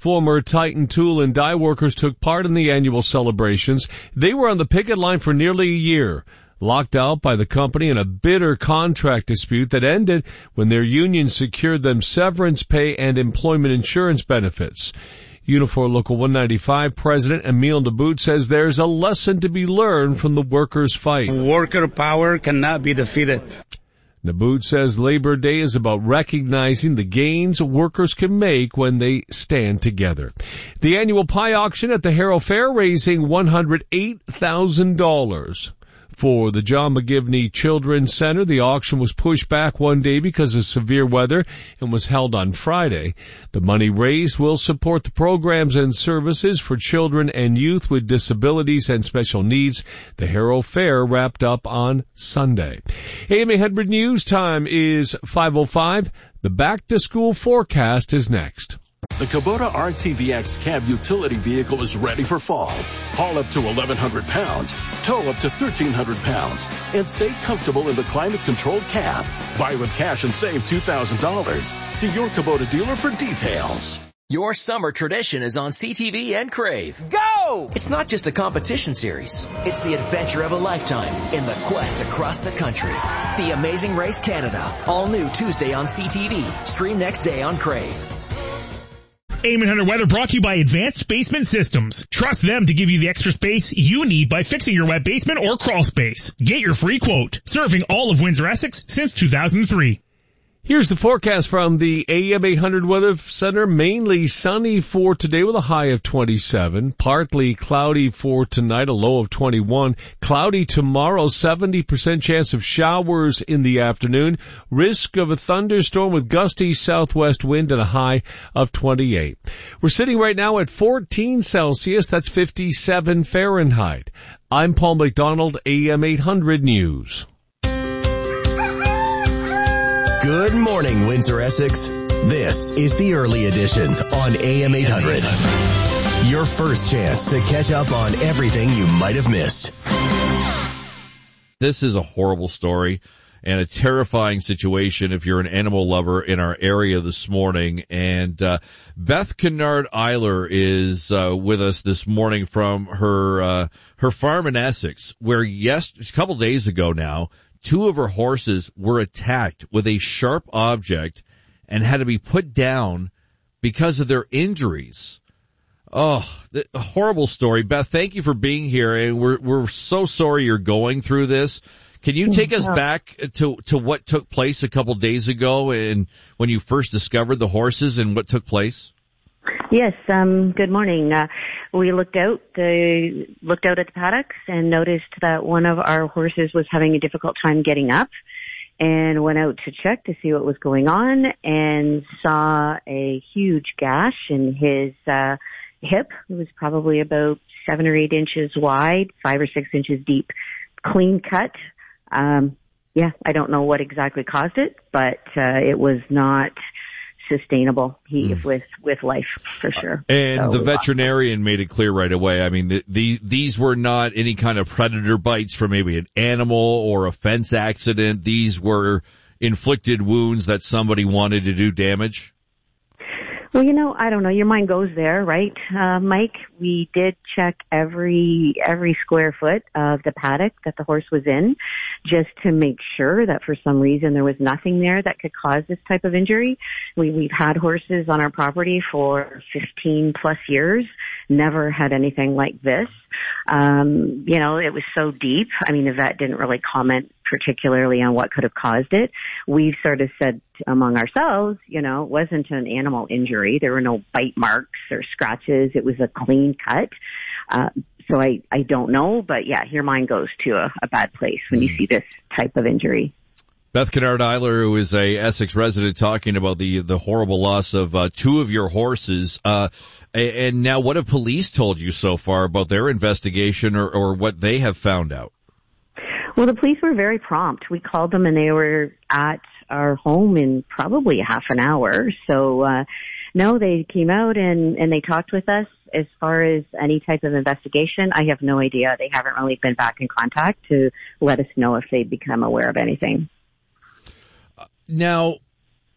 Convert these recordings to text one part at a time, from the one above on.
Former Titan tool and die workers took part in the annual celebrations. They were on the picket line for nearly a year, locked out by the company in a bitter contract dispute that ended when their union secured them severance pay and employment insurance benefits. Unifor Local 195 President Emile Nabut says there's a lesson to be learned from the workers' fight. Worker power cannot be defeated. Nabut says Labor Day is about recognizing the gains workers can make when they stand together. The annual pie auction at the Harrow Fair raising $108,000. For the John McGivney Children's Center, the auction was pushed back one day because of severe weather and was held on Friday. The money raised will support the programs and services for children and youth with disabilities and special needs. The Harrow Fair wrapped up on Sunday. AM 800 News time is 5:05. The back-to-school forecast is next. The Kubota RTVX cab utility vehicle is ready for fall. Haul up to 1,100 pounds, tow up to 1,300 pounds, and stay comfortable in the climate-controlled cab. Buy with cash and save $2,000. See your Kubota dealer for details. Your summer tradition is on CTV and Crave. Go! It's not just a competition series. It's the adventure of a lifetime in the quest across the country. The Amazing Race Canada. All new Tuesday on CTV. Stream next day on Crave. AM 800 weather brought to you by Advanced Basement Systems. Trust them to give you the extra space you need by fixing your wet basement or crawl space. Get your free quote. Serving all of Windsor, Essex since 2003. Here's the forecast from the AM 800 Weather Center. Mainly sunny for today with a high of 27. Partly cloudy for tonight, a low of 21. Cloudy tomorrow, 70% chance of showers in the afternoon. Risk of a thunderstorm with gusty southwest wind and a high of 28. We're sitting right now at 14 Celsius. That's 57 Fahrenheit. I'm Paul McDonald, AM 800 News. Good morning, Windsor, Essex. This is the early edition on AM 800. Your first chance to catch up on everything you might have missed. This is a horrible story and a terrifying situation if you're an animal lover in our area this morning. And Beth Kennard Eiler is with us this morning from her farm in Essex, where a couple days ago now, two of her horses were attacked with a sharp object and had to be put down because of their injuries. Oh, a horrible story. Beth, thank you for being here, and we're so sorry you're going through this. Can you take us back to what took place a couple days ago and when you first discovered the horses and what took place? Yes, good morning. We looked out at the paddocks and noticed that one of our horses was having a difficult time getting up, and went out to check to see what was going on and saw a huge gash in his hip. It was probably about 7 or 8 inches wide, 5 or 6 inches deep, clean cut. I don't know what exactly caused it, but it was not sustainable with life for sure. And the veterinarian made it clear right away. I mean, these were not any kind of predator bites from maybe an animal or a fence accident. These were inflicted wounds that somebody wanted to do damage. Well, I don't know. Your mind goes there, right, Mike? We did check every square foot of the paddock that the horse was in, just to make sure that for some reason there was nothing there that could cause this type of injury. We've had horses on our property for 15 plus years, never had anything like this. It was so deep. I mean, the vet didn't really comment particularly on what could have caused it. We've sort of said among ourselves, it wasn't an animal injury. There were no bite marks or scratches. It was a clean cut. So I don't know, but yeah, your mind goes to a bad place when you see this type of injury. Beth Kennard Eiler, who is a Essex resident, talking about the horrible loss of two of your horses. And now what have police told you so far about their investigation or what they have found out? Well, the police were very prompt. We called them and they were at our home in probably half an hour. So, no, they came out and they talked with us. As far as any type of investigation, I have no idea. They haven't really been back in contact to let us know if they become aware of anything. Now,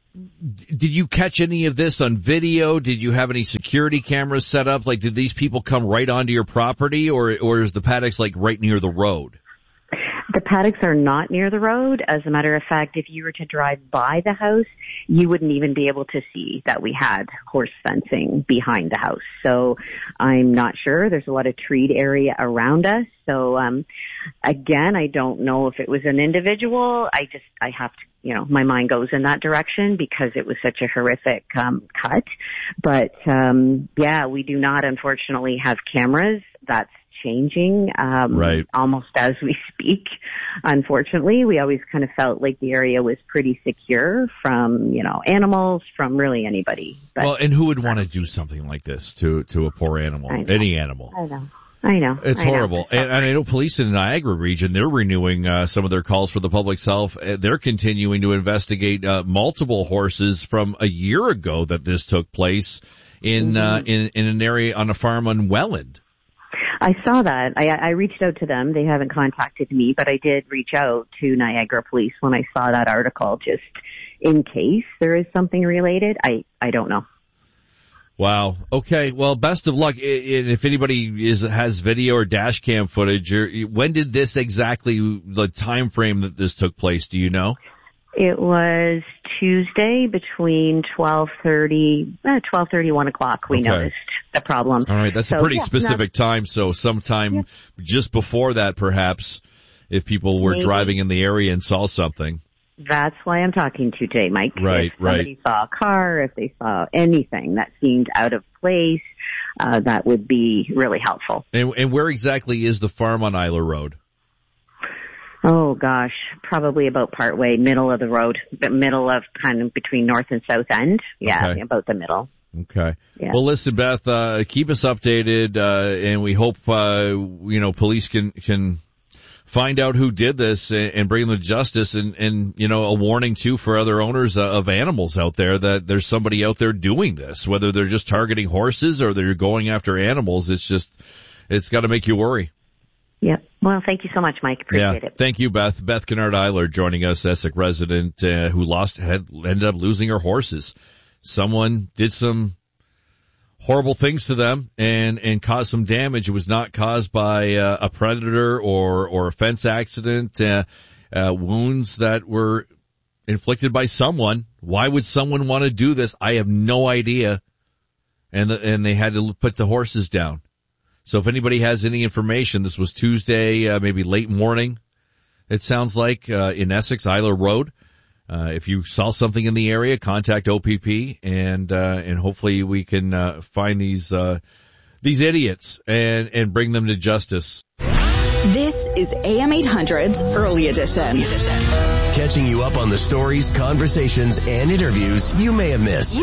Did you catch any of this on video? Did you have any security cameras set up? Like, did these people come right onto your property, or is the paddocks like right near the road? The paddocks are not near the road. As a matter of fact, if you were to drive by the house, you wouldn't even be able to see that we had horse fencing behind the house. So I'm not sure. There's a lot of treed area around us. So, again, I don't know if it was an individual. I have to, my mind goes in that direction because it was such a horrific, cut. But, we do not unfortunately have cameras. That's changing, right, almost as we speak. Unfortunately, we always kind of felt like the area was pretty secure from, animals, from really anybody. But, well, and who would want to do something like this to a poor animal, any animal? I know. It's horrible. And I know police in the Niagara region, they're renewing some of their calls for the public's health. They're continuing to investigate multiple horses from a year ago that this took place in an area on a farm on Welland. I saw that. I reached out to them. They haven't contacted me, but I did reach out to Niagara Police when I saw that article, just in case there is something related. I don't know. Wow. Okay. Well, best of luck. If anybody has video or dash cam footage, when did this exactly, the time frame that this took place, do you know? It was Tuesday between 12:30, 1 o'clock. We noticed the problem. All right. That's a pretty specific time. So sometime just before that, perhaps, if people were driving in the area and saw something. That's why I'm talking to Jay, Mike. Right, if somebody saw a car, if they saw anything that seemed out of place, that would be really helpful. And where exactly is the farm on Isla Road? Oh gosh, probably about partway, middle of the road, the middle of kind of between north and south end. Yeah, about the middle. Okay. Yeah. Well, listen, Beth, keep us updated, and we hope, police can find out who did this and bring them to justice, and a warning too for other owners of animals out there that there's somebody out there doing this, whether they're just targeting horses or they're going after animals. It's got to make you worry. Yep. Well, thank you so much, Mike. Appreciate it. Thank you, Beth. Beth Kennard-Eiler joining us, Essex resident, who ended up losing her horses. Someone did some horrible things to them and caused some damage. It was not caused by a predator or a fence accident, wounds that were inflicted by someone. Why would someone want to do this? I have no idea. And they had to put the horses down. So if anybody has any information, this was Tuesday, maybe late morning, it sounds like, in Essex, Isla Road. If you saw something in the area, contact OPP and hopefully we can, find these idiots and bring them to justice. This is AM 800's Early Edition. Catching you up on the stories, conversations, and interviews you may have missed.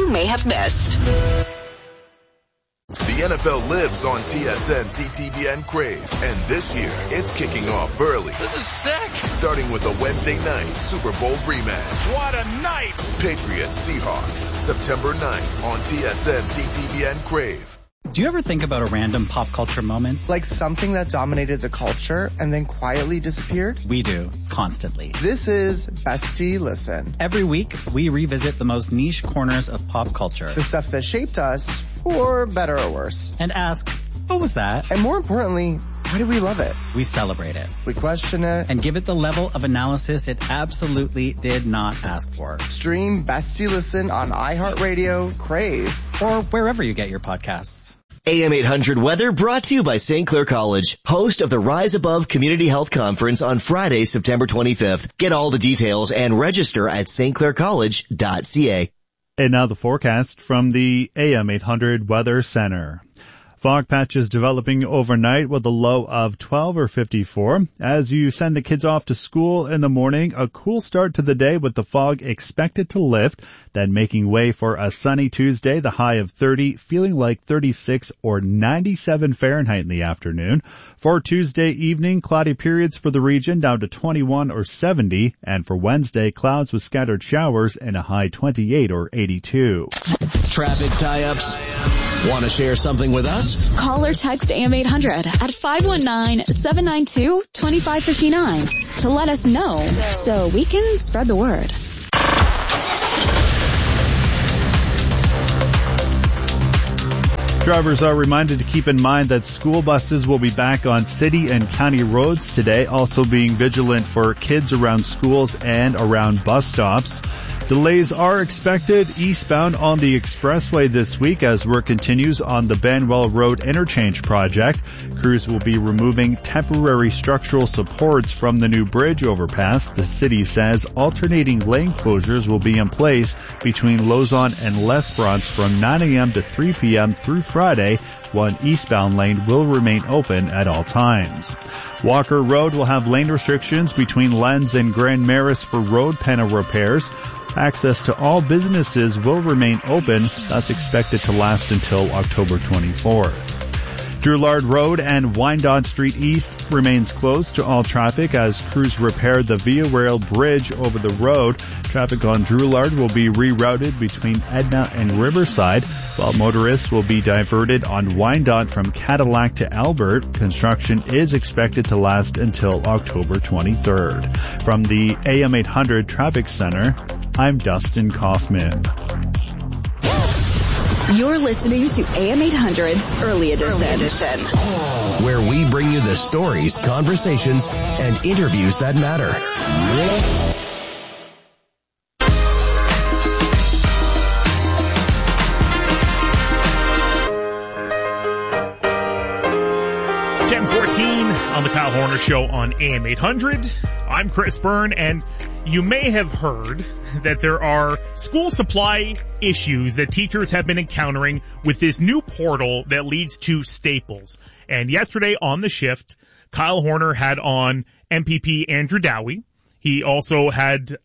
The NFL lives on TSN, CTV, and Crave. And this year, it's kicking off early. This is sick. Starting with a Wednesday night Super Bowl rematch. What a night. Patriots Seahawks, September 9th on TSN, CTV, and Crave. Do you ever think about a random pop culture moment? Like something that dominated the culture and then quietly disappeared? We do, constantly. This is Bestie Listen. Every week, we revisit the most niche corners of pop culture. The stuff that shaped us, for better or worse. And ask, what was that? And more importantly, why do we love it? We celebrate it. We question it. And give it the level of analysis it absolutely did not ask for. Stream Bestie Listen on iHeartRadio, Crave, or wherever you get your podcasts. AM 800 weather brought to you by St. Clair College, host of the Rise Above Community Health Conference on Friday, September 25th. Get all the details and register at stclaircollege.ca. And now the forecast from the AM 800 Weather Center. Fog patches developing overnight with a low of 12 or 54. As you send the kids off to school in the morning, a cool start to the day with the fog expected to lift, then making way for a sunny Tuesday, the high of 30, feeling like 36 or 97 Fahrenheit in the afternoon. For Tuesday evening, cloudy periods for the region down to 21 or 70, and for Wednesday, clouds with scattered showers and a high 28 or 82. Traffic tie-ups? Want to share something with us? Call or text AM 800 at 519-792-2559 to let us know so we can spread the word. Drivers are reminded to keep in mind that school buses will be back on city and county roads today, also being vigilant for kids around schools and around bus stops. Delays are expected eastbound on the expressway this week as work continues on the Banwell Road interchange project. Crews will be removing temporary structural supports from the new bridge overpass. The city says alternating lane closures will be in place between Lauson and L'Esperance from 9 a.m. to 3 p.m. through Friday. One eastbound lane will remain open at all times. Walker Road will have lane restrictions between Lens and Grand Maris for road panel repairs. Access to all businesses will remain open. That's expected to last until October 24th. Drouillard Road and Wyandotte Street East remains closed to all traffic as crews repair the Via Rail Bridge over the road. Traffic on Drouillard will be rerouted between Edna and Riverside, while motorists will be diverted on Wyandotte from Cadillac to Albert. Construction is expected to last until October 23rd. From the AM 800 Traffic Center, I'm Dustin Kaufman. You're listening to AM 800's Early Edition, where we bring you the stories, conversations, and interviews that matter. 10:14 on the Kyle Horner Show on AM 800. I'm Chris Byrne, and you may have heard that there are school supply issues that teachers have been encountering with this new portal that leads to Staples. And yesterday on the shift, Kyle Horner had on MPP Andrew Dowie. He also had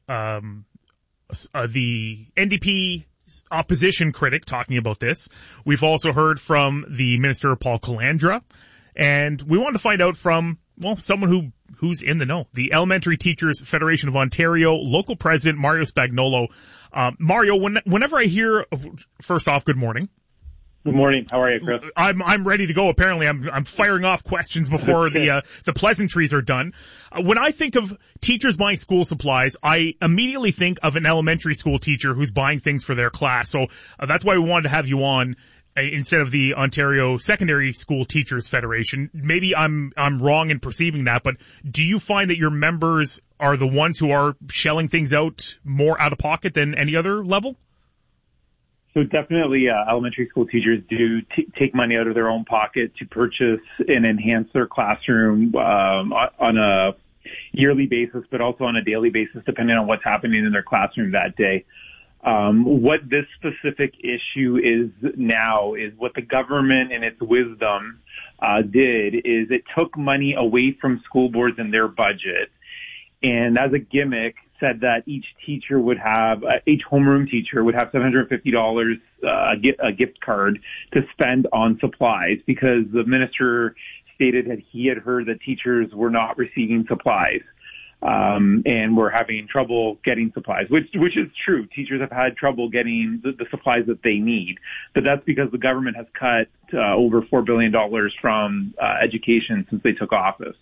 the NDP opposition critic talking about this. We've also heard from the Minister Paul Calandra. And we wanted to find out from, well, someone who's in the know. The Elementary Teachers Federation of Ontario local president, Mario Spagnolo. Mario, whenever I hear, first off, good morning. Good morning. How are you, Chris? I'm ready to go. Apparently, I'm firing off questions before the pleasantries are done. When I think of teachers buying school supplies, I immediately think of an elementary school teacher who's buying things for their class. So that's why we wanted to have you on instead of the Ontario Secondary School Teachers Federation. Maybe I'm wrong in perceiving that, but do you find that your members are the ones who are shelling things out more out of pocket than any other level? So definitely, elementary school teachers do take money out of their own pocket to purchase and enhance their classroom on a yearly basis, but also on a daily basis, depending on what's happening in their classroom that day. What this specific issue is now is what the government in its wisdom did is it took money away from school boards in their budget, and as a gimmick said that each homeroom teacher would have $750 a gift card to spend on supplies, because the minister stated that he had heard that teachers were not receiving supplies. And we're having trouble getting supplies, which is true. Teachers have had trouble getting the supplies that they need, but that's because the government has cut over $4 billion from education since they took office.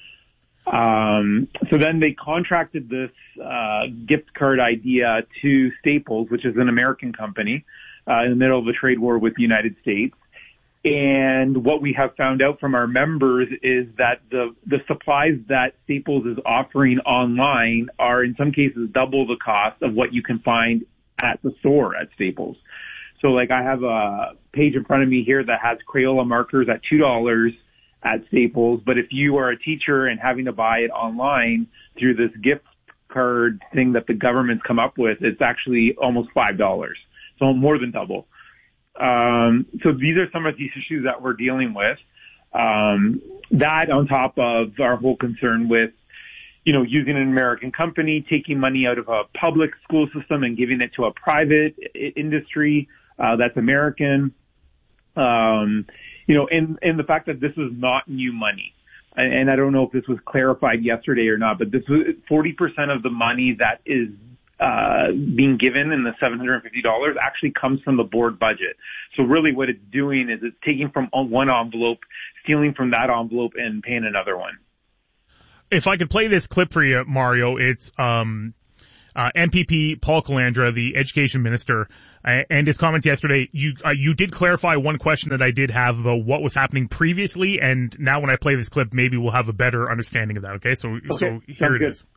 So then they contracted this gift card idea to Staples, which is an American company, in the middle of a trade war with the United States. And what we have found out from our members is that the supplies that Staples is offering online are in some cases double the cost of what you can find at the store at Staples. So like I have a page in front of me here that has Crayola markers at $2 at Staples, but if you are a teacher and having to buy it online through this gift card thing that the government's come up with, it's actually almost $5. So more than double. So these are some of these issues that we're dealing with. That on top of our whole concern with, using an American company, taking money out of a public school system and giving it to a private industry, that's American. And the fact that this is not new money. And I don't know if this was clarified yesterday or not, but this was 40% of the money that is being given in the $750 actually comes from the board budget. So really what it's doing is it's taking from one envelope, stealing from that envelope, and paying another one. If I could play this clip for you, Mario, it's MPP Paul Calandra, the education minister, and his comments yesterday, you did clarify one question that I did have about what was happening previously, and now when I play this clip, maybe we'll have a better understanding of that, okay? So here it is.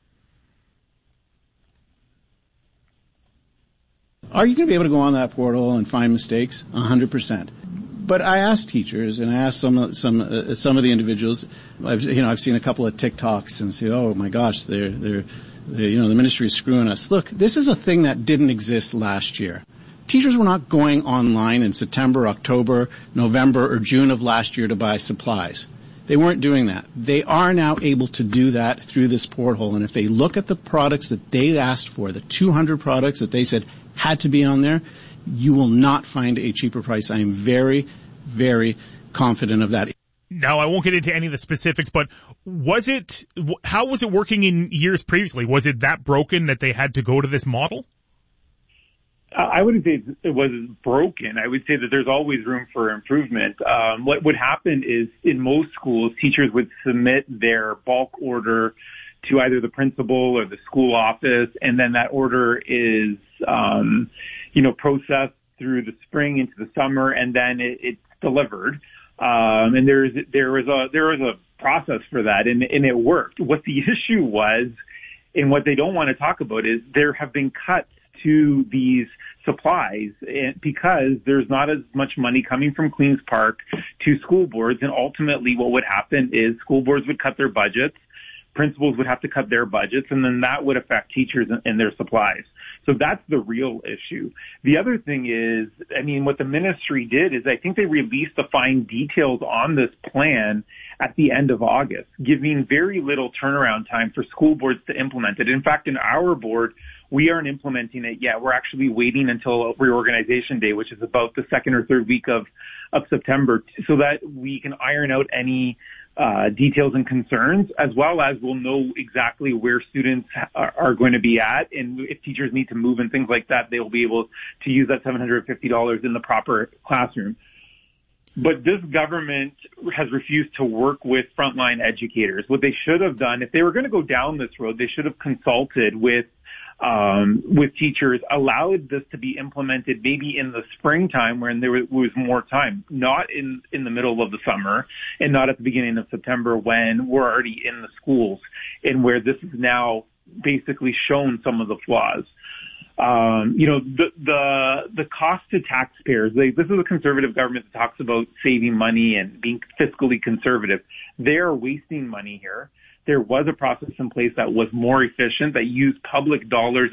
Are you going to be able to go on that portal and find mistakes? 100%. But I asked teachers, and I asked some of the individuals. I've seen a couple of TikToks and say, "Oh my gosh, the ministry is screwing us." Look, this is a thing that didn't exist last year. Teachers were not going online in September, October, November, or June of last year to buy supplies. They weren't doing that. They are now able to do that through this portal. And if they look at the products that they asked for, the 200 products that they said had to be on there, you will not find a cheaper price. I am very, very confident of that. Now, I won't get into any of the specifics, but how was it working in years previously? Was it that broken that they had to go to this model? I wouldn't say it was broken. I would say that there's always room for improvement. What would happen is in most schools, teachers would submit their bulk order to either the principal or the school office, and then that order is, processed through the spring into the summer, and then it's delivered. And there was a process for that, and it worked. What the issue was, and what they don't want to talk about, is there have been cuts to these supplies because there's not as much money coming from Queen's Park to school boards, and ultimately what would happen is school boards would cut their budgets, principals would have to cut their budgets, and then that would affect teachers and their supplies. So that's the real issue. The other thing is, what the ministry did is I think they released the fine details on this plan at the end of August, giving very little turnaround time for school boards to implement it. In fact, in our board, we aren't implementing it yet. We're actually waiting until reorganization day, which is about the second or third week of September, so that we can iron out any details and concerns, as well as we'll know exactly where students are going to be at, and if teachers need to move and things like that, they will be able to use that $750 in the proper classroom. But this government has refused to work with frontline educators. What they should have done, if they were going to go down this road, they should have consulted with teachers, allowed this to be implemented maybe in the springtime when there was more time, not in the middle of the summer and not at the beginning of September when we're already in the schools and where this is now basically shown some of the flaws. The cost to taxpayers, this is a conservative government that talks about saving money and being fiscally conservative. They're wasting money here. There was a process in place that was more efficient, that used public dollars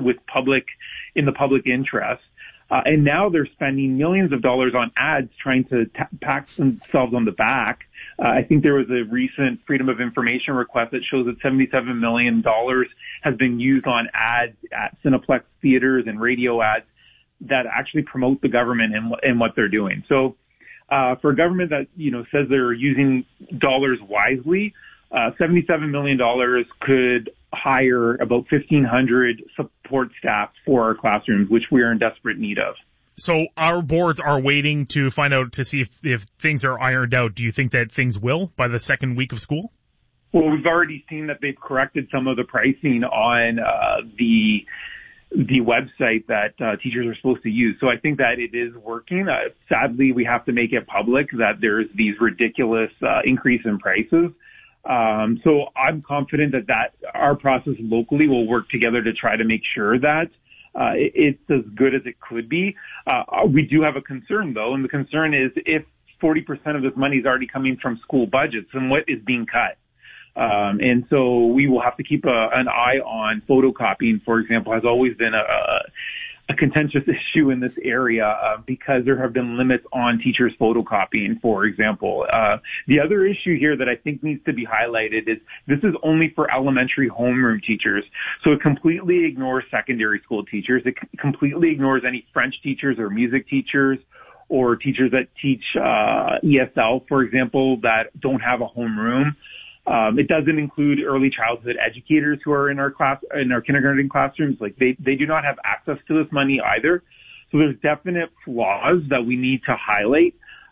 in the public interest. And now they're spending millions of dollars on ads trying to pat themselves on the back. I think there was a recent Freedom of Information request that shows that $77 million has been used on ads at Cineplex theaters and radio ads that actually promote the government and what they're doing. So, for a government that, says they're using dollars wisely, $77 million could hire about 1,500 support staff for our classrooms, which we are in desperate need of. So our boards are waiting to find out to see if things are ironed out. Do you think that things will by the second week of school? Well, we've already seen that they've corrected some of the pricing on the website that teachers are supposed to use. So I think that it is working. Sadly, we have to make it public that there's these ridiculous increase in prices. So I'm confident that our process locally will work together to try to make sure that it's as good as it could be. We do have a concern, though, and the concern is if 40% of this money is already coming from school budgets, then what is being cut? And so we will have to keep an eye on photocopying, for example, has always been a contentious issue in this area because there have been limits on teachers photocopying, for example. The other issue here that I think needs to be highlighted is this is only for elementary homeroom teachers. So it completely ignores secondary school teachers. It completely ignores any French teachers or music teachers or teachers that teach ESL, for example, that don't have a homeroom. It doesn't include early childhood educators who are in our kindergarten classrooms. Like they do not have access to this money either. So there's definite flaws that we need to highlight.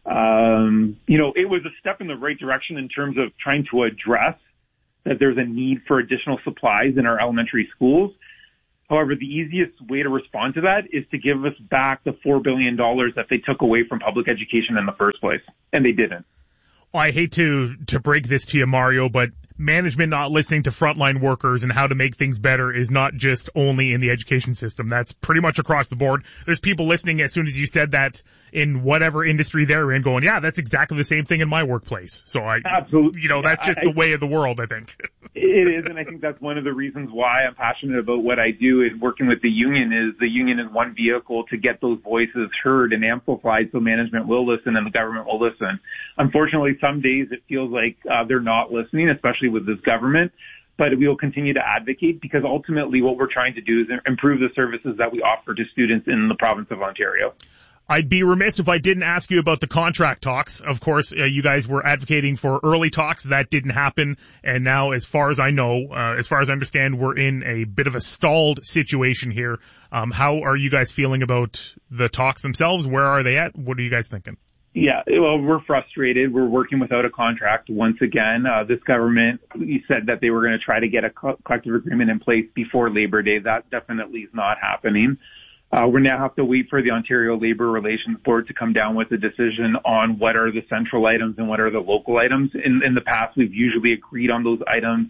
It was a step in the right direction in terms of trying to address that there's a need for additional supplies in our elementary schools. However, the easiest way to respond to that is to give us back the $4 billion that they took away from public education in the first place, and they didn't. Well, I hate to break this to you, Mario, but management not listening to frontline workers and how to make things better is not just only in the education system. That's pretty much across the board. There's people listening as soon as you said that in whatever industry they're in going, yeah, that's exactly the same thing in my workplace. So absolutely, that's just the way of the world, I think. It is, and I think that's one of the reasons why I'm passionate about what I do in working with the union is one vehicle to get those voices heard and amplified so management will listen and the government will listen. Unfortunately, some days it feels like they're not listening, especially with this government, but we will continue to advocate because ultimately what we're trying to do is improve the services that we offer to students in the province of Ontario. I'd be remiss if I didn't ask you about the contract talks. Of course, you guys were advocating for early talks. That didn't happen. And now, as far as I know, as far as I understand, we're in a bit of a stalled situation here. How are you guys feeling about the talks themselves? Where are they at? What are you guys thinking? Yeah, well, we're frustrated. We're working without a contract once again. This government said that they were going to try to get a collective agreement in place before Labor Day. That definitely is not happening. We now have to wait for the Ontario Labour Relations Board to come down with a decision on what are the central items and what are the local items. In the past, we've usually agreed on those items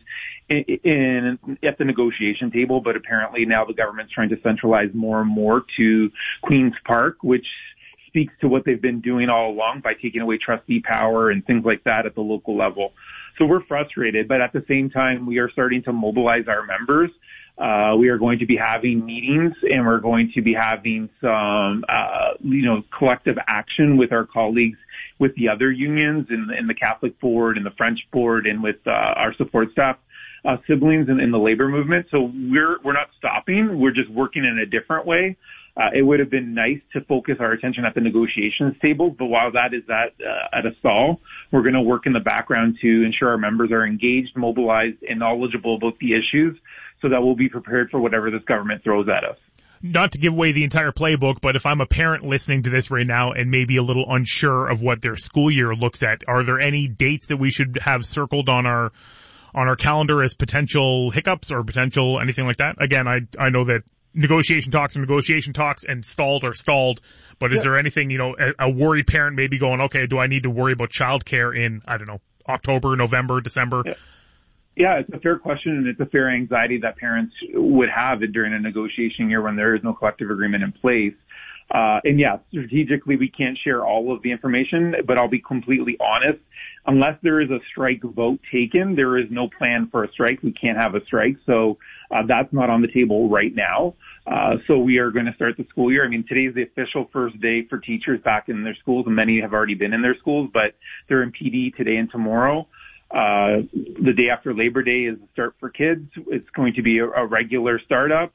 at the negotiation table, but apparently now the government's trying to centralize more and more to Queen's Park, which speaks to what they've been doing all along by taking away trustee power and things like that at the local level. So we're frustrated, but at the same time, we are starting to mobilize our members. We are going to be having meetings and we're going to be having some, collective action with our colleagues with the other unions in the Catholic Board and the French Board and with our support staff siblings in the labor movement. So we're not stopping. We're just working in a different way. It would have been nice to focus our attention at the negotiations table, but while that is at a stall, we're going to work in the background to ensure our members are engaged, mobilized, and knowledgeable about the issues so that we'll be prepared for whatever this government throws at us. Not to give away the entire playbook, but if I'm a parent listening to this right now and maybe a little unsure of what their school year looks at, are there any dates that we should have circled on our calendar as potential hiccups or potential anything like that? Again, I know that negotiation talks and stalled are stalled, but is there anything, a worried parent may be going, okay, do I need to worry about childcare in, I don't know, October, November, December? Yeah, it's a fair question, and it's a fair anxiety that parents would have during a negotiation year when there is no collective agreement in place. And yeah, strategically, we can't share all of the information, but I'll be completely honest. Unless there is a strike vote taken, there is no plan for a strike. We can't have a strike. So that's not on the table right now. So we are going to start the school year. I mean, today is the official first day for teachers back in their schools, and many have already been in their schools, but they're in PD today and tomorrow. The day after Labor Day is the start for kids. It's going to be a regular startup.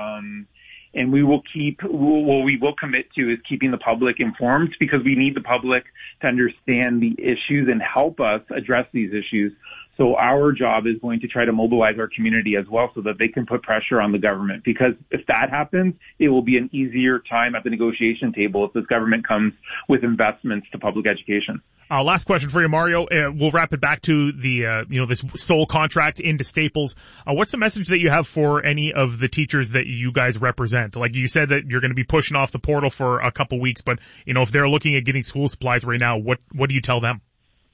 And we will commit to is keeping the public informed because we need the public to understand the issues and help us address these issues. So our job is going to try to mobilize our community as well so that they can put pressure on the government, because if that happens, it will be an easier time at the negotiation table if this government comes with investments to public education. Last question for you, Mario. We'll wrap it back to the, this sole contract into Staples. What's the message that you have for any of the teachers that you guys represent? Like you said that you're going to be pushing off the portal for a couple weeks, but, if they're looking at getting school supplies right now, what do you tell them?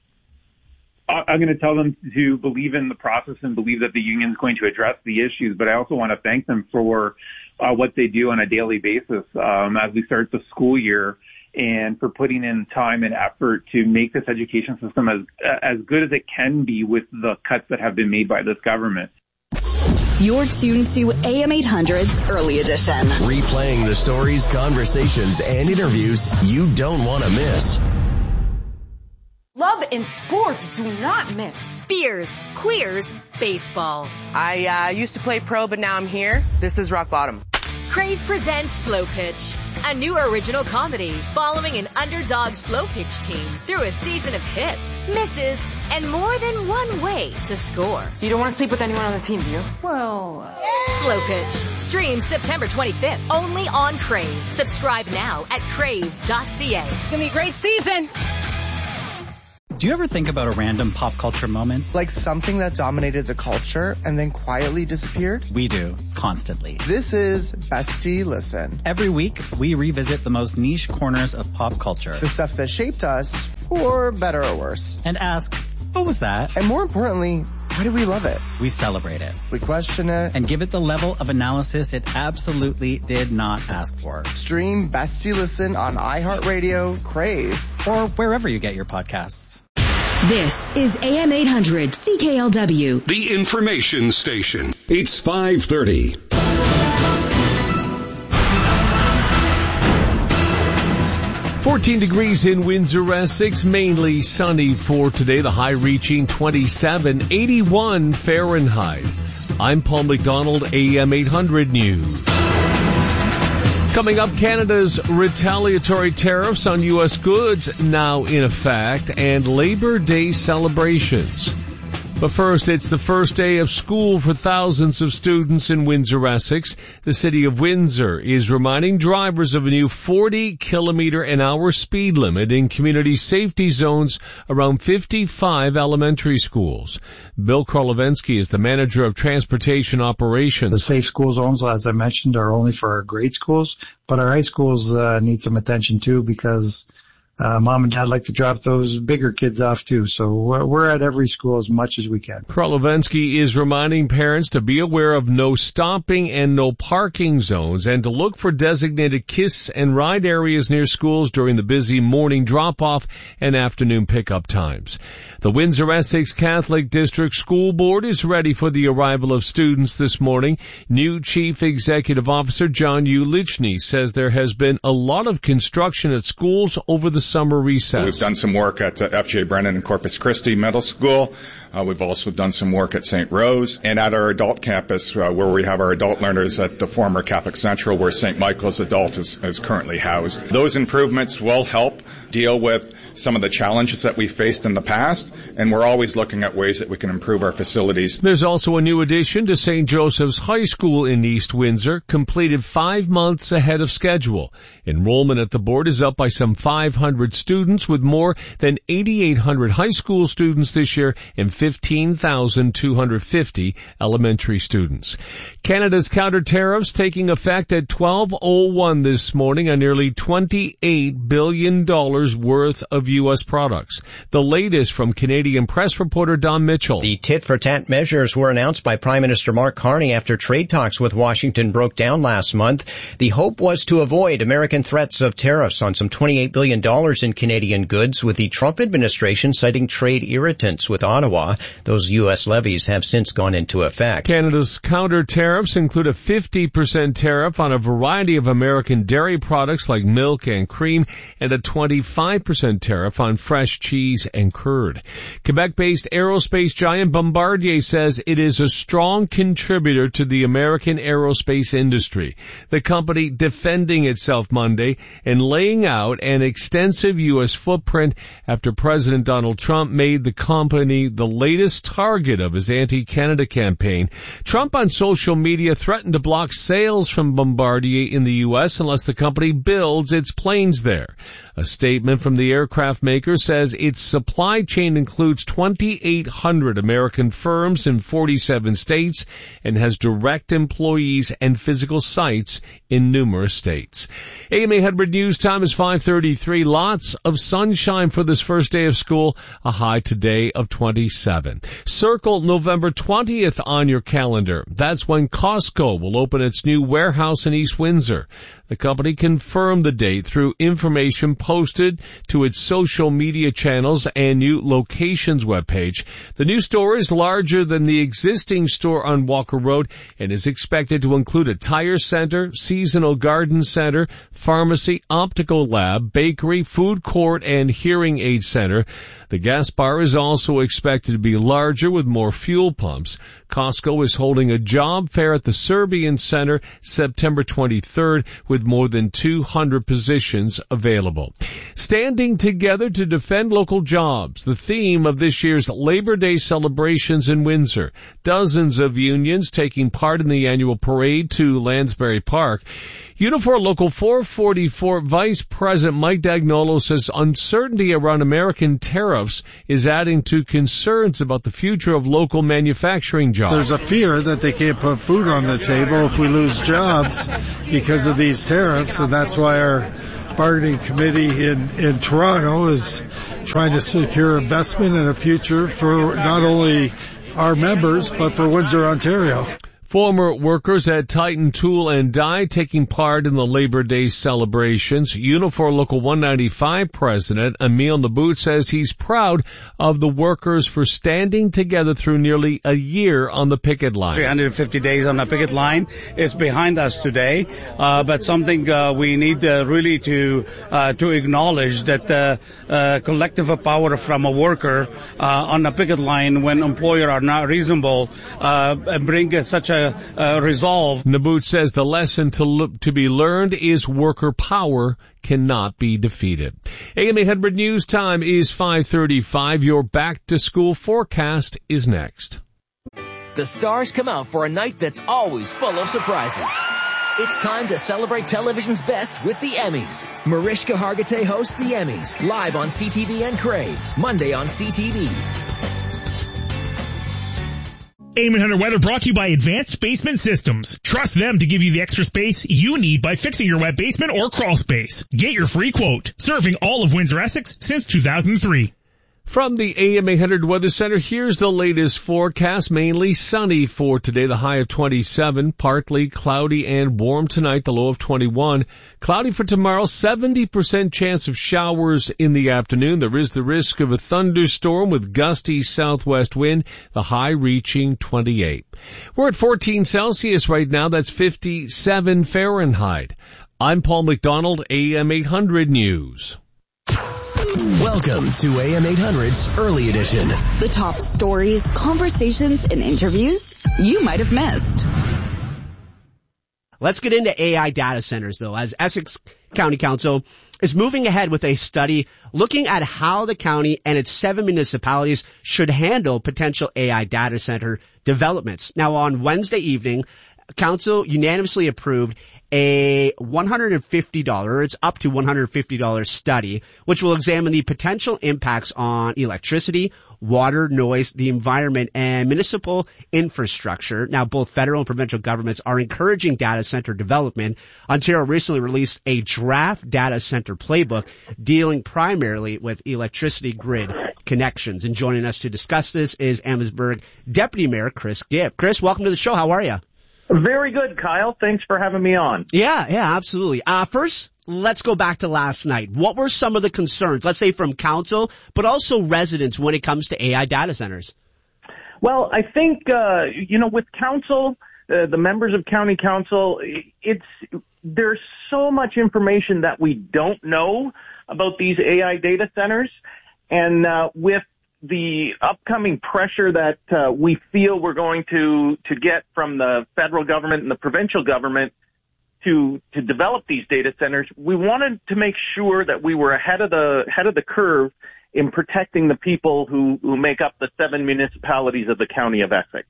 I'm going to tell them to believe in the process and believe that the union is going to address the issues, but I also want to thank them for what they do on a daily basis as we start the school year, and for putting in time and effort to make this education system as good as it can be with the cuts that have been made by this government. You're tuned to AM 800's Early Edition. Replaying the stories, conversations, and interviews you don't want to miss. Love and sports do not mix. Beers, queers, baseball. I used to play pro, but now I'm here. This is rock bottom. Crave presents Slow Pitch, a new original comedy following an underdog slow pitch team through a season of hits, misses, and more than one way to score. You don't want to sleep with anyone on the team, do you? Well, Slow Pitch. Streams September 25th only on Crave. Subscribe now at crave.ca. It's going to be a great season. Do you ever think about a random pop culture moment? Like something that dominated the culture and then quietly disappeared? We do, constantly. This is Bestie Listen. Every week, we revisit the most niche corners of pop culture. The stuff that shaped us, for better or worse. And ask, what was that? And more importantly, why do we love it? We celebrate it. We question it. And give it the level of analysis it absolutely did not ask for. Stream Bestie Listen on iHeartRadio, Crave, or wherever you get your podcasts. This is AM 800 CKLW. The information station. It's 5:30. .14 degrees in Windsor, Essex, mainly sunny for today, the high reaching 27, 81 Fahrenheit. I'm Paul McDonald, AM 800 News. Coming up, Canada's retaliatory tariffs on U.S. goods now in effect, and Labor Day celebrations. But first, it's the first day of school for thousands of students in Windsor, Essex. The city of Windsor is reminding drivers of a new 40-kilometer-an-hour speed limit in community safety zones around 55 elementary schools. Bill Krolowensky is the manager of transportation operations. The safe school zones, as I mentioned, are only for our grade schools, but our high schools need some attention too, because Mom and Dad like to drop those bigger kids off too, so we're at every school as much as we can. Krolowensky is reminding parents to be aware of no stopping and no parking zones and to look for designated kiss and ride areas near schools during the busy morning drop-off and afternoon pickup times. The Windsor Essex Catholic District School Board is ready for the arrival of students this morning. New Chief Executive Officer John Ulichny says there has been a lot of construction at schools over the summer recess. We've done some work at F.J. Brennan and Corpus Christi Middle School. We've also done some work at St. Rose and at our adult campus where we have our adult learners at the former Catholic Central where St. Michael's Adult is currently housed. Those improvements will help deal with some of the challenges that we faced in the past, and we're always looking at ways that we can improve our facilities. There's also a new addition to St. Joseph's High School in East Windsor, completed 5 months ahead of schedule. Enrollment at the board is up by some 500 students, with more than 8,800 high school students this year and 15,250 elementary students. Canada's counter tariffs taking effect at 12:01 this morning on nearly $28 billion worth of U.S. products. The latest from Canadian press reporter Don Mitchell. The tit-for-tat measures were announced by Prime Minister Mark Carney after trade talks with Washington broke down last month. The hope was to avoid American threats of tariffs on some $28 billion in Canadian goods, with the Trump administration citing trade irritants with Ottawa. Those U.S. levies have since gone into effect. Canada's counter tariffs include a 50% tariff on a variety of American dairy products like milk and cream, and a 25% tariff on fresh cheese and curd. Quebec-based aerospace giant Bombardier says it is a strong contributor to the American aerospace industry. The company defending itself Monday and laying out an extensive U.S. footprint after President Donald Trump made the company the latest target of his anti-Canada campaign. Trump on social media threatened to block sales from Bombardier in the U.S. unless the company builds its planes there. A statement from the aircraft maker says its supply chain includes 2,800 American firms in 47 states and has direct employees and physical sites in numerous states. AM 800 News time is 5:33. Lots of sunshine for this first day of school, a high today of 27. Circle November 20th on your calendar. That's when Costco will open its new warehouse in East Windsor. The company confirmed the date through information posted to its social media channels and new locations webpage. The new store is larger than the existing store on Walker Road and is expected to include a tire center, seasonal garden center, pharmacy, optical lab, bakery, food court, and hearing aid center. The gas bar is also expected to be larger with more fuel pumps. Costco is holding a job fair at the Serbian Center September 23rd with more than 200 positions available. Standing together to defend local jobs, the theme of this year's Labor Day celebrations in Windsor. Dozens of unions taking part in the annual parade to Lansbury Park. Unifor Local 444 Vice President Mike Dagnolo says uncertainty around American tariffs is adding to concerns about the future of local manufacturing jobs. There's a fear that they can't put food on the table if we lose jobs because of these tariffs, and that's why our bargaining committee in Toronto is trying to secure investment and a future for not only our members, but for Windsor, Ontario. Former workers at Titan Tool and Die taking part in the Labor Day celebrations. Unifor Local 195 President Emil Nabout says he's proud of the workers for standing together through nearly a year on the picket line. 350 days on the picket line is behind us today, but something we need really to acknowledge that collective power from a worker on the picket line when employer are not reasonable bring such a resolve. Nabout says the lesson to be learned is worker power cannot be defeated. AM 800 News Time is 5:35. Your back-to-school forecast is next. The stars come out for a night that's always full of surprises. It's time to celebrate television's best with the Emmys. Mariska Hargitay hosts the Emmys, live on CTV and Crave, Monday on CTV. AM 800 Weather brought to you by Advanced Basement Systems. Trust them to give you the extra space you need by fixing your wet basement or crawl space. Get your free quote. Serving all of Windsor, Essex since 2003. From the AM 800 Weather Center, here's the latest forecast. Mainly sunny for today, the high of 27. Partly cloudy and warm tonight, the low of 21. Cloudy for tomorrow, 70% chance of showers in the afternoon. There is the risk of a thunderstorm with gusty southwest wind, the high reaching 28. We're at 14 Celsius right now. That's 57 Fahrenheit. I'm Paul McDonald, AM 800 News. Welcome to AM 800's Early Edition. The top stories, conversations, and interviews you might have missed. Let's get into AI data centers, though, as Essex County Council is moving ahead with a study looking at how the county and its 7 municipalities should handle potential AI data center developments. Now, on Wednesday evening, Council unanimously approved a $150, it's up to $150 study, which will examine the potential impacts on electricity, water, noise, the environment, and municipal infrastructure. Now, both federal and provincial governments are encouraging data center development. Ontario recently released a draft data center playbook dealing primarily with electricity grid connections. And joining us to discuss this is Amherstburg Deputy Mayor Chris Gibb. Chris, welcome to the show. How are you? Very good, Kyle. Thanks for having me on. Yeah, absolutely. First, let's go back to last night. What were some of the concerns, let's say from council, but also residents when it comes to AI data centers? Well, I think, with council, the members of county council, there's so much information that we don't know about these AI data centers. And, with the upcoming pressure that we feel we're going to get from the federal government and the provincial government to develop these data centers, we wanted to make sure that we were ahead of the curve in protecting the people who make up the 7 municipalities of the county of Essex.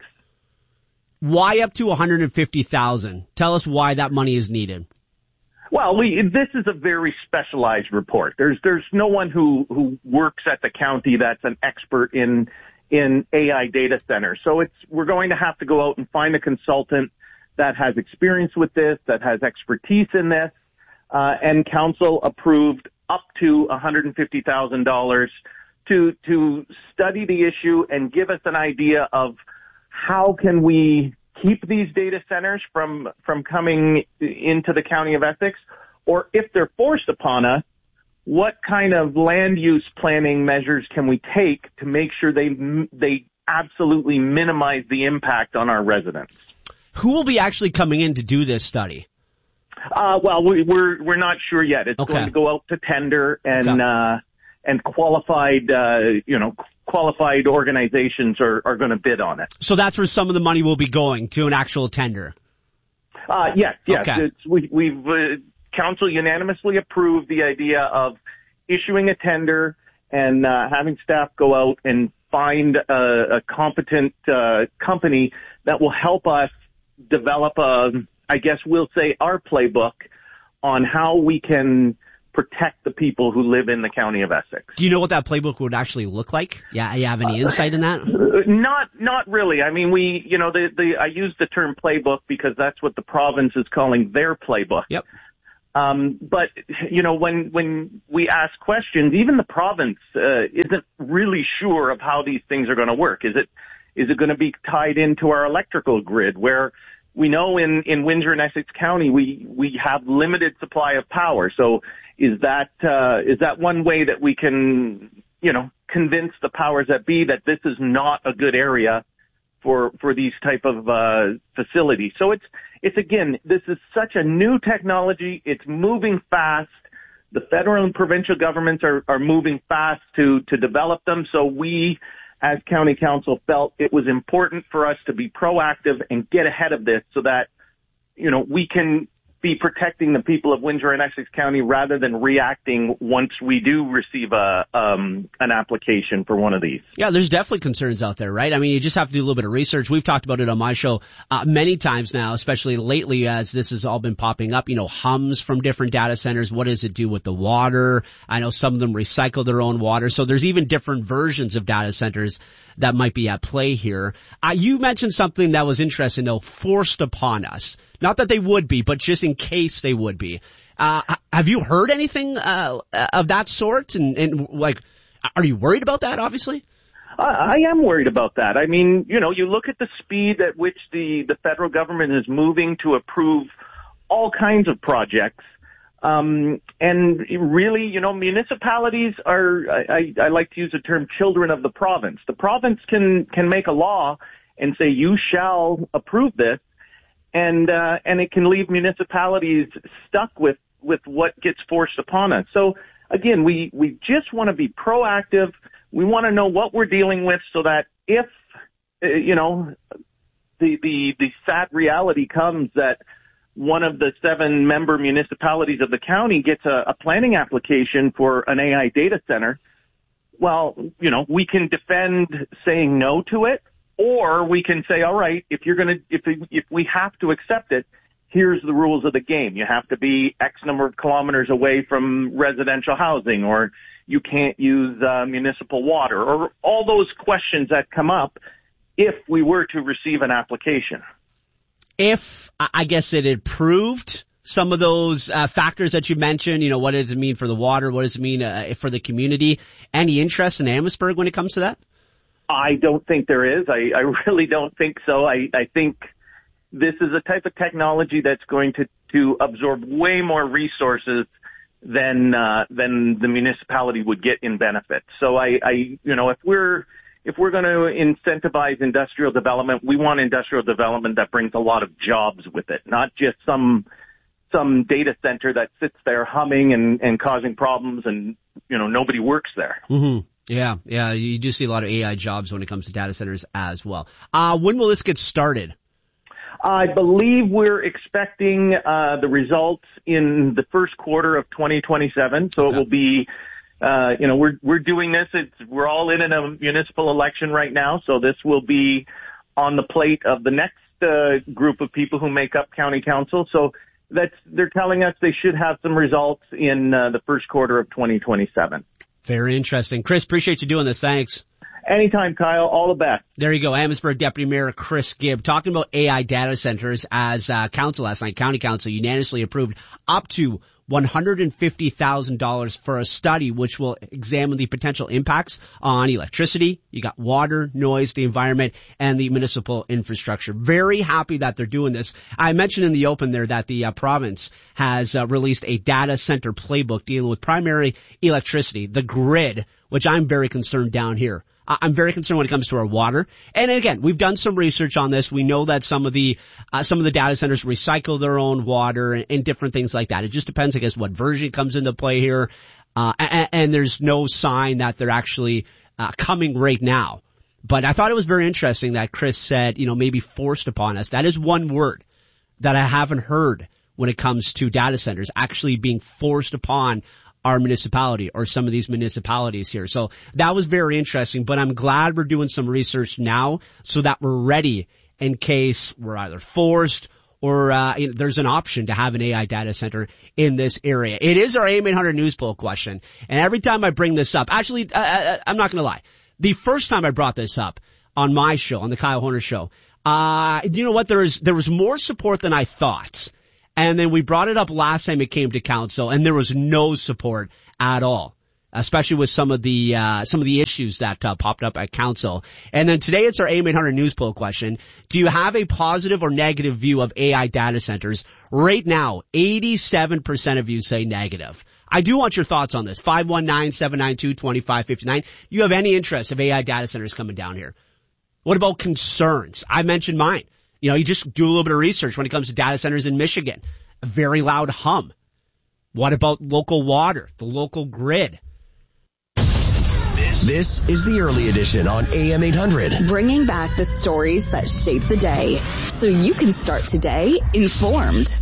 Why up to $150,000? Tell us why that money is needed. Well, this is a very specialized report. There's no one who works at the county that's an expert in AI data centers. So we're going to have to go out and find a consultant that has experience with this, that has expertise in this, and council approved up to $150,000 to study the issue and give us an idea of how can we keep these data centers from coming into the county of Essex, or if they're forced upon us, what kind of land use planning measures can we take to make sure they absolutely minimize the impact on our residents? Who will be actually coming in to do this study? Well, we're not sure yet. It's going to go out to tender and qualified organizations are going to bid on it. So that's where some of the money will be going, to an actual tender. Yes. Okay. We've council unanimously approved the idea of issuing a tender and having staff go out and find a competent company that will help us develop I guess we'll say our playbook on how we can protect the people who live in the county of Essex. Do you know what that playbook would actually look like? Yeah, you have any insight in that? Not really. I mean, I use the term playbook because that's what the province is calling their playbook. Yep. But, when we ask questions, even the province, isn't really sure of how these things are going to work. Is it going to be tied into our electrical grid where we know in Windsor and Essex County, we have limited supply of power. So is that one way that we can, convince the powers that be that this is not a good area for these type of, facilities? So it's again, this is such a new technology. It's moving fast. The federal and provincial governments are moving fast to develop them. So we, as county council, felt it was important for us to be proactive and get ahead of this so that, we can be protecting the people of Windsor and Essex County rather than reacting once we do receive an application for one of these. Yeah, there's definitely concerns out there, right? I mean, you just have to do a little bit of research. We've talked about it on my show many times now, especially lately as this has all been popping up. Hums from different data centers. What does it do with the water? I know some of them recycle their own water. So there's even different versions of data centers that might be at play here. You mentioned something that was interesting, though, forced upon us. Not that they would be, but just in case they would be. Have you heard anything of that sort? And are you worried about that, obviously? I am worried about that. I mean, you look at the speed at which the federal government is moving to approve all kinds of projects. And really, municipalities are, I like to use the term children of the province. The province can make a law and say, you shall approve this. And it can leave municipalities stuck with what gets forced upon us. So again, we just want to be proactive. We want to know what we're dealing with so that if, the sad reality comes that one of the 7 member municipalities of the county gets a planning application for an AI data center, well, we can defend saying no to it. Or we can say, all right, if we have to accept it, here's the rules of the game. You have to be X number of kilometers away from residential housing, or you can't use municipal water, or all those questions that come up if we were to receive an application. If, I guess, it had proved some of those factors that you mentioned, what does it mean for the water? What does it mean for the community? Any interest in Amherstburg when it comes to that? I don't think there is. I really don't think so. I think this is a type of technology that's going to absorb way more resources than the municipality would get in benefits. So if we're going to incentivize industrial development, we want industrial development that brings a lot of jobs with it, not just some data center that sits there humming and causing problems and, nobody works there. Mm-hmm. Yeah, you do see a lot of AI jobs when it comes to data centers as well. When will this get started? I believe we're expecting the results in the first quarter of 2027. So It will be, we're doing this. We're all in a municipal election right now. So this will be on the plate of the next group of people who make up county council. So they're telling us they should have some results in the first quarter of 2027. Very interesting. Chris, appreciate you doing this. Thanks. Anytime, Kyle. All the best. There you go. Amherstburg Deputy Mayor Chris Gibb talking about AI data centers as council last night. County Council unanimously approved up to $150,000 for a study which will examine the potential impacts on electricity. You got water, noise, the environment, and the municipal infrastructure. Very happy that they're doing this. I mentioned in the open there that the province has released a data center playbook dealing with primary electricity, the grid, which I'm very concerned down here. I'm very concerned when it comes to our water. And again, we've done some research on this. We know that some of the data centers recycle their own water and different things like that. It just depends, I guess, what version comes into play here. And there's no sign that they're actually, coming right now. But I thought it was very interesting that Chris said, maybe forced upon us. That is one word that I haven't heard when it comes to data centers actually being forced upon our municipality or some of these municipalities here. So that was very interesting, but I'm glad we're doing some research now so that we're ready in case we're either forced or there's an option to have an AI data center in this area. It is our AM 800 News Poll question. And every time I bring this up, actually, I'm not going to lie. The first time I brought this up on my show, on the Kyle Horner Show, you know what? There was more support than I thought. And then we brought it up last time it came to council, and there was no support at all, especially with some of the issues that popped up at council. And then today it's our AM 800 News Poll question. Do you have a positive or negative view of AI data centers? Right now, 87% of you say negative. I do want your thoughts on this. 519-792-2559. You have any interest of AI data centers coming down here? What about concerns? I mentioned mine. You know, you just do a little bit of research when it comes to data centers in Michigan. A very loud hum. What about local water, the local grid? This is the early edition on AM 800. Bringing back the stories that shape the day so you can start today informed.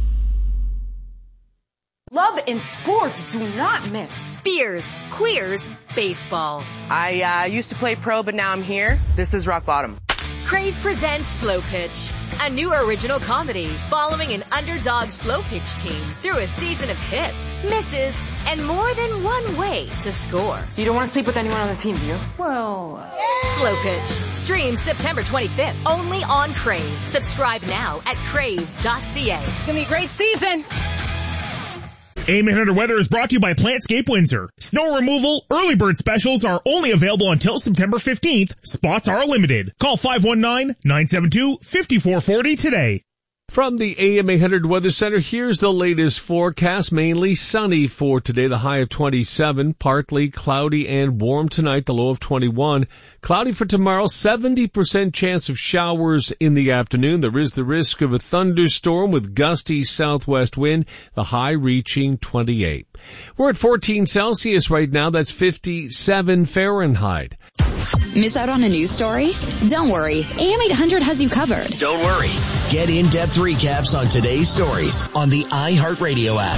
Love and sports do not mix. Beers, queers, baseball. I used to play pro, but now I'm here. This is Rock Bottom. Crave presents Slow Pitch, a new original comedy following an underdog slow pitch team through a season of hits, misses, and more than one way to score. You don't want to sleep with anyone on the team, do you? Well... Slow Pitch. Streams September 25th, only on Crave. Subscribe now at crave.ca. It's going to be a great season. AM 800 Weather is brought to you by Plantscape Windsor. Snow removal early bird specials are only available until September 15th. Spots are limited. Call 519-972-5440 today. From the AM 800 Weather Center, here's the latest forecast. Mainly sunny for today, the high of 27. Partly cloudy and warm tonight, the low of 21. Cloudy for tomorrow, 70% chance of showers in the afternoon. There is the risk of a thunderstorm with gusty southwest wind, the high reaching 28. We're at 14 Celsius right now. That's 57 Fahrenheit. Miss out on a news story? Don't worry. AM 800 has you covered. Don't worry. Get in-depth recaps on today's stories on the iHeartRadio app.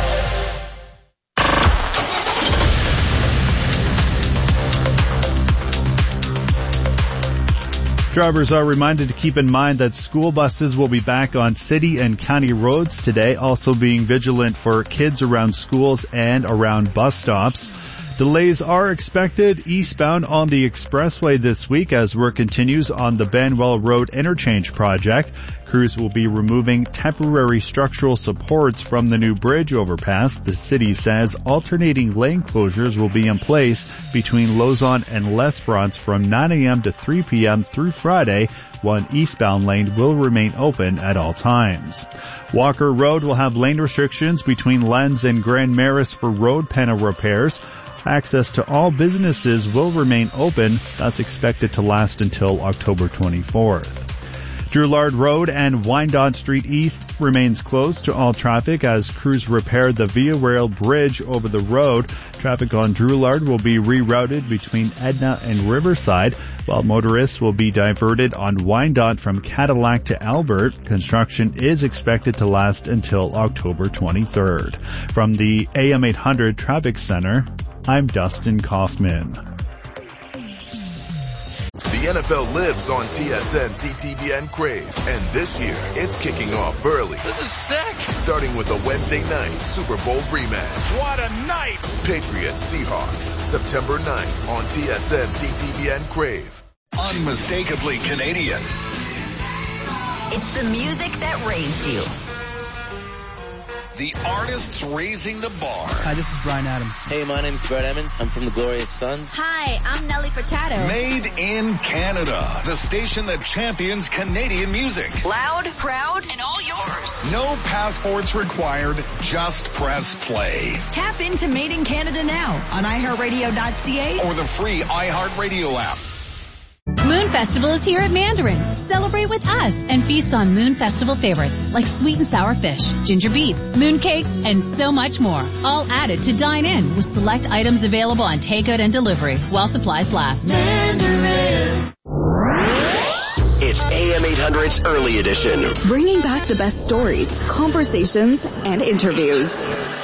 Drivers are reminded to keep in mind that school buses will be back on city and county roads today, also being vigilant for kids around schools and around bus stops. Delays are expected eastbound on the expressway this week as work continues on the Banwell Road interchange project. Crews will be removing temporary structural supports from the new bridge overpass. The city says alternating lane closures will be in place between Lauson and L'Esperance from 9 a.m. to 3 p.m. through Friday. One eastbound lane will remain open at all times. Walker Road will have lane restrictions between Lens and Grand Maris for road panel repairs. Access to all businesses will remain open. That's expected to last until October 24th. Drouillard Road and Wyandotte Street East remains closed to all traffic as crews repair the Via Rail bridge over the road. Traffic on Drouillard will be rerouted between Edna and Riverside, while motorists will be diverted on Wyandotte from Cadillac to Albert. Construction is expected to last until October 23rd. From the AM 800 Traffic Center, I'm Dustin Kaufman. The NFL lives on TSN, CTV, and Crave. And this year, it's kicking off early. This is sick. Starting with a Wednesday night Super Bowl rematch. What a night. Patriots Seahawks, September 9th on TSN, CTV, and Crave. Unmistakably Canadian. It's the music that raised you. The artists raising the bar. Hi, this is Bryan Adams. Hey, my name's Brett Emmons. I'm from the Glorious Sons. Hi, I'm Nelly Furtado. Made in Canada. The station that champions Canadian music. Loud, proud, and all yours. No passports required. Just press play. Tap into Made in Canada now on iHeartRadio.ca or the free iHeartRadio app. Moon Festival is here at Mandarin. Celebrate with us and feast on Moon Festival favorites like sweet and sour fish, ginger beef, moon cakes, and so much more. All added to dine in with select items available on takeout and delivery while supplies last. Mandarin. It's AM 800's Early Edition. Bringing back the best stories, conversations, and interviews.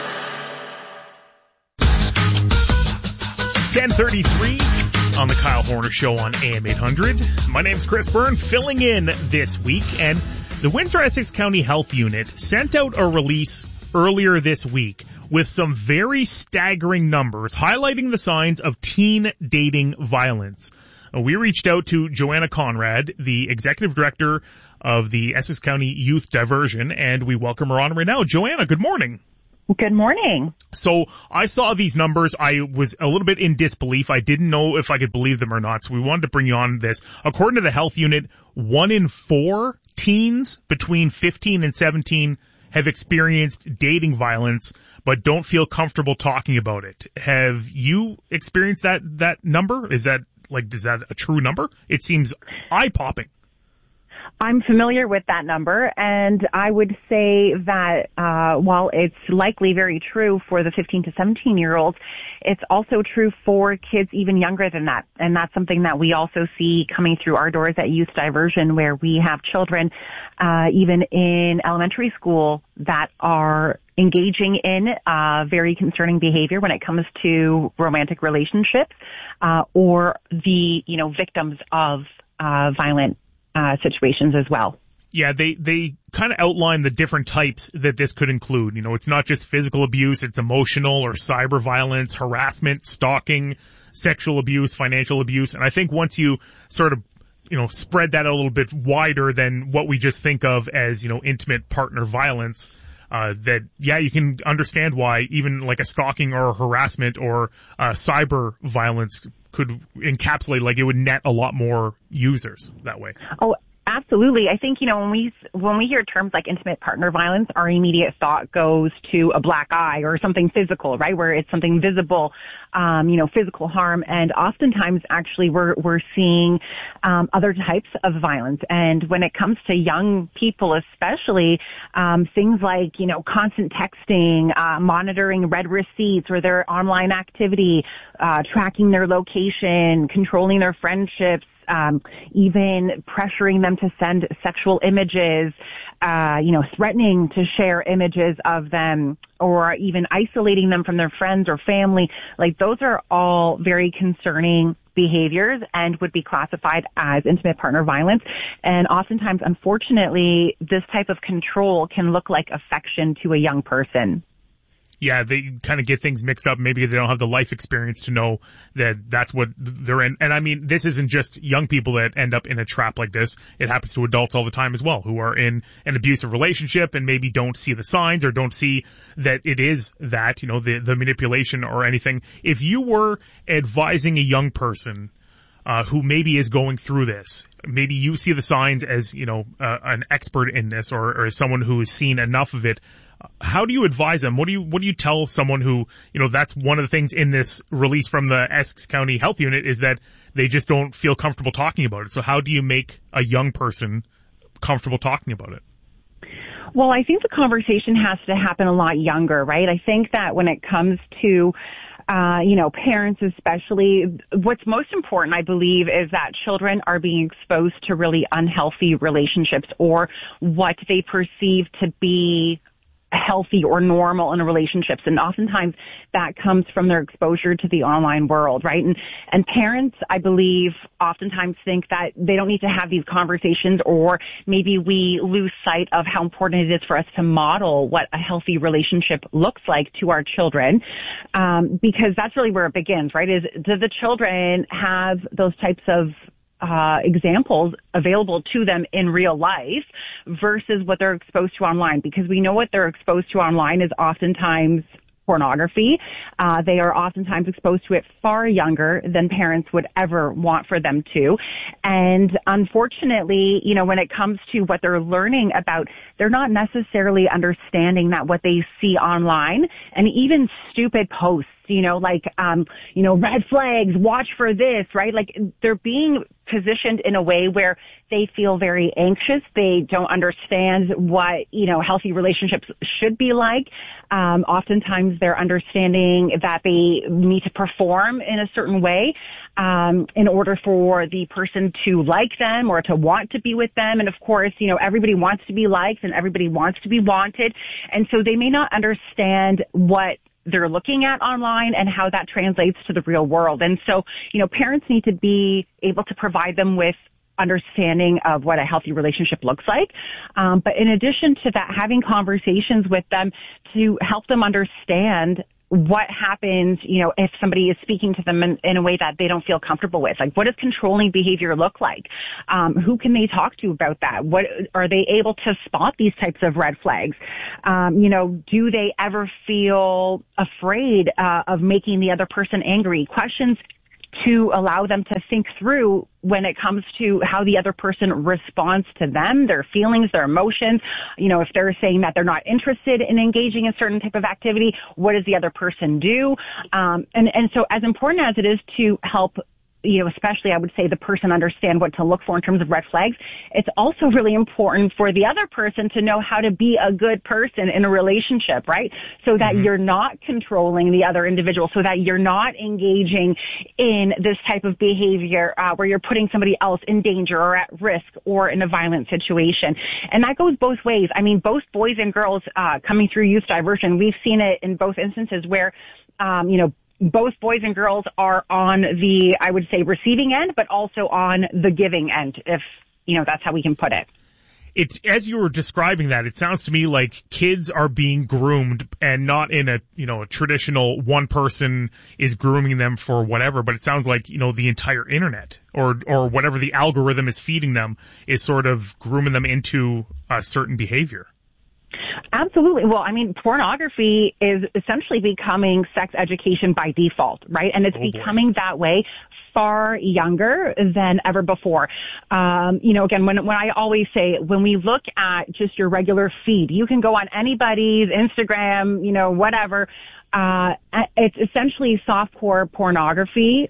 10:33 on the Kyle Horner Show on AM 800. My name's Chris Byrne, filling in this week, and The Windsor-Essex County Health Unit sent out a release earlier this week with some very staggering numbers highlighting the signs of teen dating violence. We reached out to Joanna Conrad, the executive director of the Essex County Youth Diversion, and we welcome her on right now. Joanna, good morning. Good morning. So I saw these numbers. I was a little bit in disbelief. I didn't know if I could believe them or not. So we wanted to bring you on this. According to the health unit, 1 in 4 teens between 15 and 17 have experienced dating violence, but don't feel comfortable talking about it. Have you experienced that number? Is that a true number? It seems eye-popping. I'm familiar with that number, and I would say that while it's likely very true for the 15 to 17-year-olds, it's also true for kids even younger than that. And that's something that we also see coming through our doors at Youth Diversion, where we have children even in elementary school that are engaging in very concerning behavior when it comes to romantic relationships or the victims of violent situations as well. Yeah, they kind of outline the different types that this could include. It's not just physical abuse, it's emotional or cyber violence, harassment, stalking, sexual abuse, financial abuse. And I think once you sort of, spread that a little bit wider than what we just think of as, intimate partner violence, you can understand why even like a stalking or a harassment or cyber violence could encapsulate, like it would net a lot more users that way. Oh, absolutely. I think, when we hear terms like intimate partner violence, our immediate thought goes to a black eye or something physical, right? Where it's something visible, physical harm. And oftentimes actually we're seeing, other types of violence. And when it comes to young people, especially, things like, constant texting, monitoring read receipts or their online activity, tracking their location, controlling their friendships, even pressuring them to send sexual images, threatening to share images of them, or even isolating them from their friends or family. Like, those are all very concerning behaviors and would be classified as intimate partner violence. And oftentimes, unfortunately, this type of control can look like affection to a young person. Yeah, they kind of get things mixed up. Maybe they don't have the life experience to know that that's what they're in. And I mean, this isn't just young people that end up in a trap like this. It happens to adults all the time as well, who are in an abusive relationship and maybe don't see the signs or don't see that it is that, the manipulation or anything. If you were advising a young person who maybe is going through this, maybe you see the signs as, an expert in this or as someone who has seen enough of it, how do you advise them? What do you tell someone who, that's one of the things in this release from the Essex County Health Unit is that they just don't feel comfortable talking about it. So how do you make a young person comfortable talking about it? Well, I think the conversation has to happen a lot younger, right? I think that when it comes to parents especially, what's most important, I believe, is that children are being exposed to really unhealthy relationships or what they perceive to be healthy or normal in relationships. And oftentimes that comes from their exposure to the online world, right? And parents, I believe, oftentimes think that they don't need to have these conversations, or maybe we lose sight of how important it is for us to model what a healthy relationship looks like to our children. Because that's really where it begins, right? Is, do the children have those types of examples available to them in real life versus what they're exposed to online? Because we know what they're exposed to online is oftentimes pornography. They are oftentimes exposed to it far younger than parents would ever want for them to. And unfortunately, when it comes to what they're learning about, they're not necessarily understanding that what they see online, and even stupid posts, red flags, watch for this, right? Like, they're being positioned in a way where they feel very anxious. They don't understand what, healthy relationships should be like. Oftentimes they're understanding that they need to perform in a certain way, in order for the person to like them or to want to be with them. And of course, everybody wants to be liked and everybody wants to be wanted. And so they may not understand what they're looking at online and how that translates to the real world. And so, parents need to be able to provide them with understanding of what a healthy relationship looks like. But in addition to that, having conversations with them to help them understand what happens, if somebody is speaking to them in a way that they don't feel comfortable with. Like, what does controlling behavior look like? Who can they talk to about that? What are they able to spot these types of red flags? Do they ever feel afraid of making the other person angry? Questions to allow them to think through when it comes to how the other person responds to them, their feelings, their emotions. If they're saying that they're not interested in engaging in a certain type of activity, what does the other person do? And so as important as it is to help, especially I would say the person understand what to look for in terms of red flags, it's also really important for the other person to know how to be a good person in a relationship, right? So that you're not controlling the other individual, so that you're not engaging in this type of behavior where you're putting somebody else in danger or at risk or in a violent situation. And that goes both ways. I mean, both boys and girls coming through youth diversion, we've seen it in both instances where, both boys and girls are on the, I would say, receiving end, but also on the giving end, if, that's how we can put it. It's, as you were describing that, it sounds to me like kids are being groomed and not in a traditional one person is grooming them for whatever, but it sounds like, the entire internet or whatever the algorithm is feeding them is sort of grooming them into a certain behavior. Absolutely. Well, I mean, pornography is essentially becoming sex education by default, right? And it's becoming that way far younger than ever before. Again, when I always say, when we look at just your regular feed, you can go on anybody's Instagram, whatever. It's essentially softcore pornography,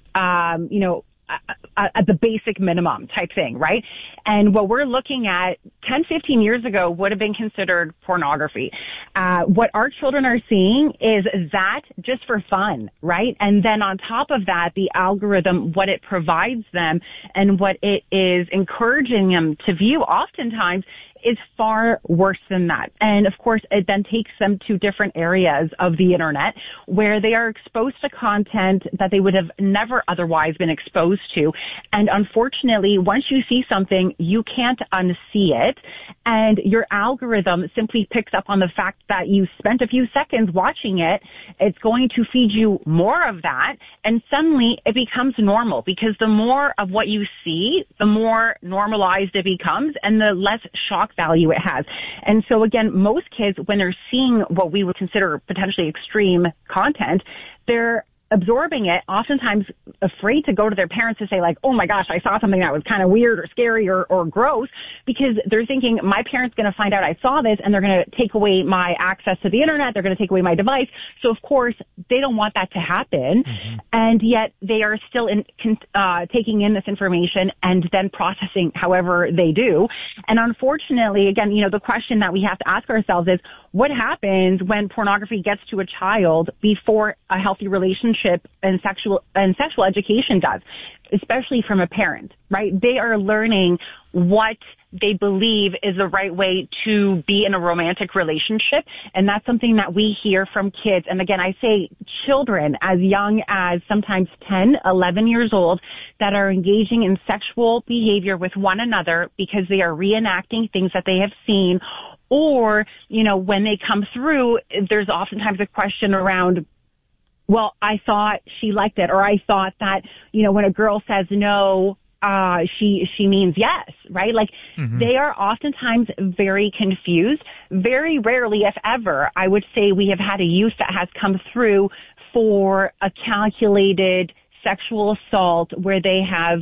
at the basic minimum type thing, right? And what we're looking at 10, 15 years ago would have been considered pornography. What our children are seeing is that just for fun, right? And then on top of that, the algorithm, what it provides them and what it is encouraging them to view oftentimes is far worse than that. And of course, it then takes them to different areas of the internet where they are exposed to content that they would have never otherwise been exposed to. And unfortunately, once you see something, you can't unsee it. And your algorithm simply picks up on the fact that you spent a few seconds watching it. It's going to feed you more of that. And suddenly it becomes normal, because the more of what you see, the more normalized it becomes and the less shock value it has. And so again, most kids, when they're seeing what we would consider potentially extreme content, they're absorbing it, oftentimes afraid to go to their parents to say like, oh my gosh, I saw something that was kind of weird or scary or gross, because they're thinking my parent's going to find out I saw this and they're going to take away my access to the internet. They're going to take away my device. So of course they don't want that to happen. Mm-hmm. And yet they are still taking in this information and then processing however they do. And unfortunately, again, the question that we have to ask ourselves is, what happens when pornography gets to a child before a healthy relationship and sexual education does, especially from a parent, right? They are learning what they believe is the right way to be in a romantic relationship. And that's something that we hear from kids. And again, I say children as young as sometimes 10, 11 years old that are engaging in sexual behavior with one another because they are reenacting things that they have seen. Or, when they come through, there's oftentimes a question around, well, I thought she liked it, or I thought that, when a girl says no, she means yes, right? Like, They are oftentimes very confused. Very rarely, if ever, I would say we have had a youth that has come through for a calculated sexual assault where they have,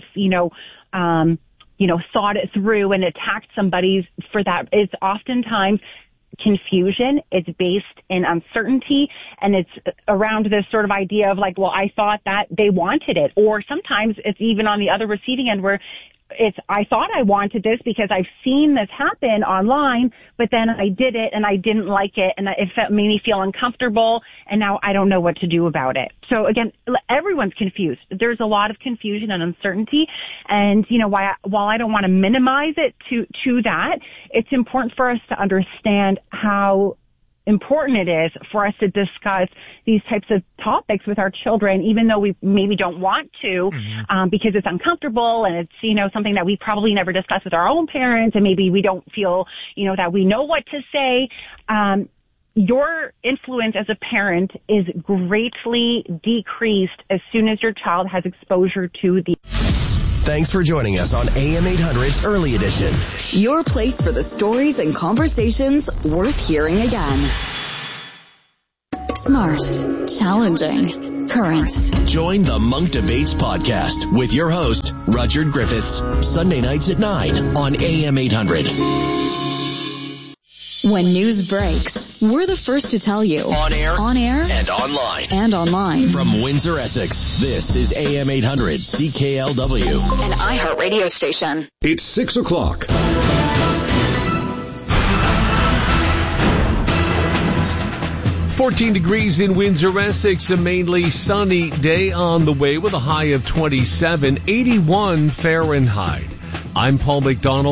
thought it through and attacked somebody for that. It's oftentimes confusion. It's based in uncertainty, and it's around this sort of idea of like, well, I thought that they wanted it. Or sometimes it's even on the other receiving end where I thought I wanted this because I've seen this happen online, but then I did it and I didn't like it, and it made me feel uncomfortable, and now I don't know what to do about it. So again, everyone's confused. There's a lot of confusion and uncertainty, and while I don't want to minimize it to that, it's important for us to understand how important it is for us to discuss these types of topics with our children, even though we maybe don't want to, because it's uncomfortable and it's, you know, something that we probably never discussed with our own parents, and maybe we don't feel, you know, that we know what to say. Your influence as a parent is greatly decreased as soon as your child has exposure to the... Thanks for joining us on AM 800's Early Edition. Your place for the stories and conversations worth hearing again. Smart, challenging, current. Join the Monk Debates podcast with your host, Rudyard Griffiths, Sunday nights at 9 on AM 800. When news breaks, we're the first to tell you. On air, and online. From Windsor, Essex, this is AM 800 CKLW. An iHeart radio station. It's 6 o'clock. "14 degrees in Windsor, Essex, a mainly sunny day on the way with a high of 27, 81 Fahrenheit. I'm Paul McDonald.